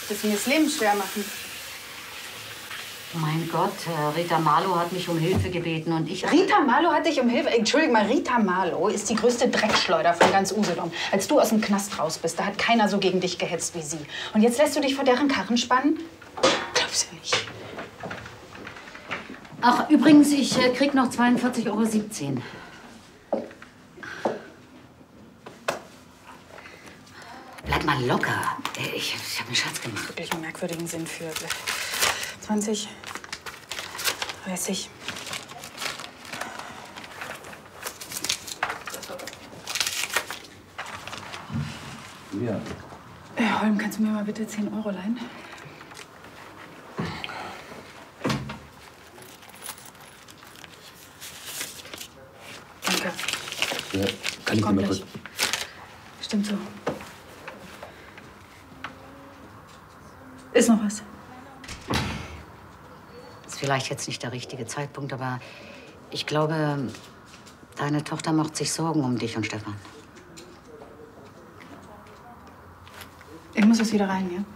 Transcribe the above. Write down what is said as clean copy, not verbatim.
Das mir das Leben schwer machen. Oh mein Gott, Rita Marlow hat mich um Hilfe gebeten und ich... Rita Marlow hat dich um Hilfe? Entschuldige mal, Rita Marlow ist die größte Dreckschleuder von ganz Usedom. Als du aus dem Knast raus bist, da hat keiner so gegen dich gehetzt wie sie. Und jetzt lässt du dich vor deren Karren spannen? Glaubst du nicht. Ach, übrigens, ich krieg noch 42,17 €. Bleib mal locker. Ich hab einen Schatz gemacht. Wirklich einen merkwürdigen Sinn für 20, 30. Ja. Herr Holm, kannst du mir mal bitte 10 € leihen? Danke. Ja, kann ich dir mal kurz... Stimmt so. Ist noch was? Ist vielleicht jetzt nicht der richtige Zeitpunkt, aber ich glaube, deine Tochter macht sich Sorgen um dich und Stefan. Ich muss jetzt wieder rein, ja?